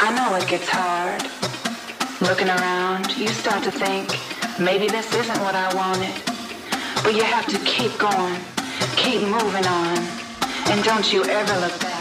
I know it gets hard. Looking around, you start to think, maybe this isn't what I wanted. But you have to keep going, keep moving on, and don't you ever look back.